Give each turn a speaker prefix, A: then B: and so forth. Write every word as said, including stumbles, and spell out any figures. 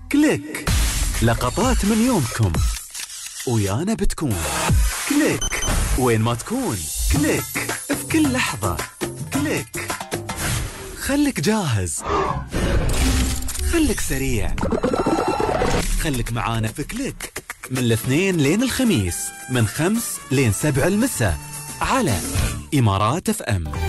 A: كليك، لقطات من يومكم ويانا بتكون كليك وين ما تكون. كليك في كل لحظة. كليك، خليك جاهز، خليك سريع، خليك معانا في كليك من الاثنين لين الخميس من خمس لين سبع المساء على إمارات اف ام.